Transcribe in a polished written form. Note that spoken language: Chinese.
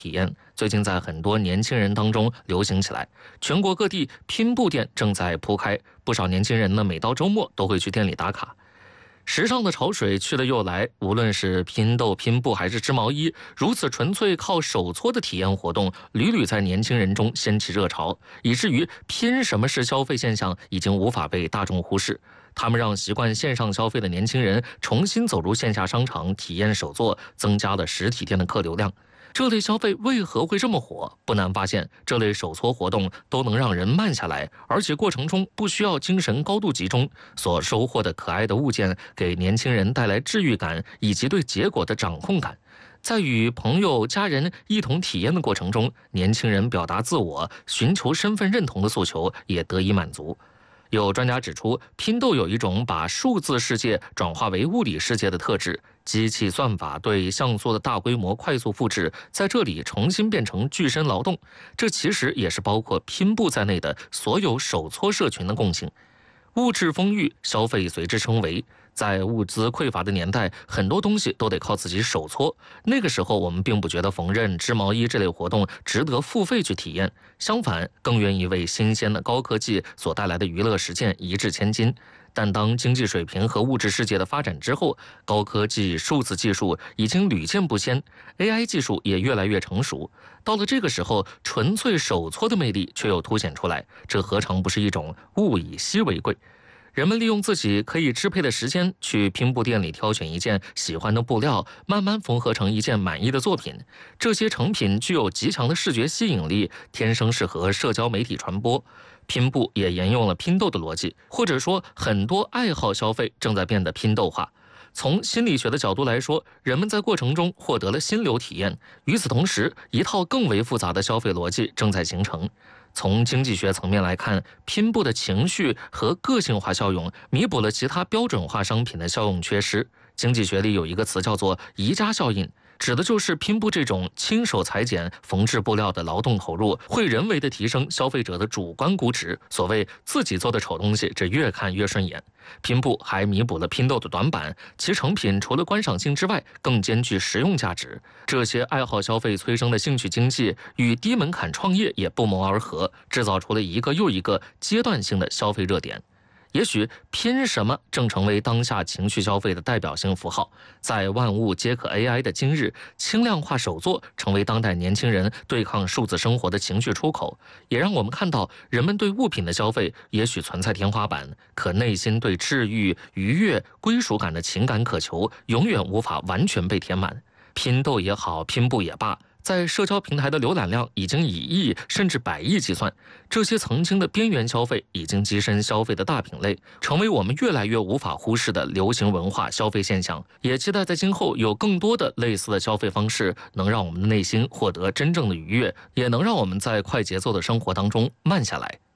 体验最近在很多年轻人当中流行起来，全国各地拼布店正在铺开，不少年轻人呢每到周末都会去店里打卡。时尚的潮水去了又来，无论是拼豆、拼布还是织毛衣，如此纯粹靠手搓的体验活动，屡屡在年轻人中掀起热潮，以至于拼什么是消费现象已经无法被大众忽视。他们让习惯线上消费的年轻人重新走入线下商场体验手作，增加了实体店的客流量。这类消费为何会这么火？不难发现，这类手搓活动都能让人慢下来，而且过程中不需要精神高度集中，所收获的可爱的物件给年轻人带来治愈感以及对结果的掌控感。在与朋友、家人一同体验的过程中，年轻人表达自我、寻求身份认同的诉求也得以满足。有专家指出，拼豆有一种把数字世界转化为物理世界的特质，机器算法对像素的大规模快速复制，在这里重新变成具身劳动。这其实也是包括拼布在内的所有手搓社群的共性。物质丰裕，消费随之升维。在物资匮乏的年代，很多东西都得靠自己手搓。那个时候，我们并不觉得缝纫、织毛衣这类活动值得付费去体验，相反，更愿意为新鲜的高科技所带来的娱乐实践一掷千金。但当经济水平和物质世界的发展之后，高科技、数字技术已经屡见不鲜 ，AI 技术也越来越成熟。到了这个时候，纯粹手搓的魅力却又凸显出来，这何尝不是一种物以稀为贵？人们利用自己可以支配的时间，去拼布店里挑选一件喜欢的布料，慢慢缝合成一件满意的作品。这些成品具有极强的视觉吸引力，天生适合社交媒体传播。拼布也沿用了拼豆的逻辑，或者说，很多爱好消费正在变得拼豆化。从心理学的角度来说，人们在过程中获得了心流体验。与此同时，一套更为复杂的消费逻辑正在形成。从经济学层面来看，拼布的情绪和个性化效用弥补了其他标准化商品的效用缺失。经济学里有一个词叫做宜家效应，指的就是拼布这种亲手裁剪、缝制布料的劳动投入，会人为的提升消费者的主观估值。所谓自己做的丑东西，这越看越顺眼。拼布还弥补了拼豆的短板，其成品除了观赏性之外，更兼具实用价值。这些爱好消费催生的兴趣经济与低门槛创业也不谋而合，制造出了一个又一个阶段性的消费热点。也许拼什么正成为当下情绪消费的代表性符号。在万物皆可 AI 的今日，轻量化手作成为当代年轻人对抗数字生活的情绪出口，也让我们看到人们对物品的消费也许存在天花板，可内心对治愈、愉悦、归属感的情感渴求永远无法完全被填满。拼豆也好，拼布也罢，在社交平台的浏览量已经以亿甚至百亿计算，这些曾经的边缘消费已经跻身消费的大品类，成为我们越来越无法忽视的流行文化消费现象。也期待在今后有更多的类似的消费方式，能让我们的内心获得真正的愉悦，也能让我们在快节奏的生活当中慢下来。